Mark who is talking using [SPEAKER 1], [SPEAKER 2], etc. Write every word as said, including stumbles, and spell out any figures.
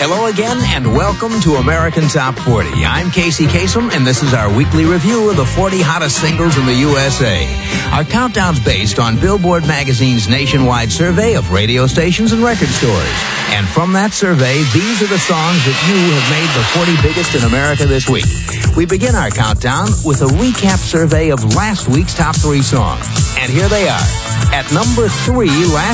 [SPEAKER 1] Hello again, and welcome to American Top forty. I'm Casey Kasem, and this is our weekly review of the forty hottest singles in the U S A. Our countdown's based on Billboard magazine's nationwide survey of radio stations and record stores. And from that survey, these are the songs that you have made the forty biggest in America this week. We begin our countdown with a recap survey of last week's top three songs. And here they are. At number three, last